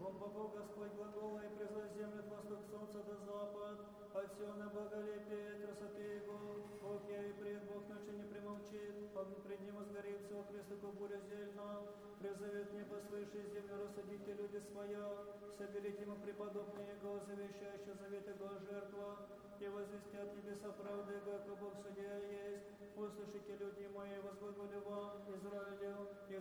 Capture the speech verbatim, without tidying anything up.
Бог Господь глагола и произвел землю от восток солнца до запад, от всего на благолепие красоты Его, Бог я и пред Бог ночи не примолчит, он пред ним возгорит всего кресту буря зельна, призовет небо свыше землю, рассудите люди своя, соберите ему преподобные Его, завещающие завет Его жертва, и возвестят небеса правды Его, как Бог судья есть, услышите люди мои, возглаголю вам, Израилю,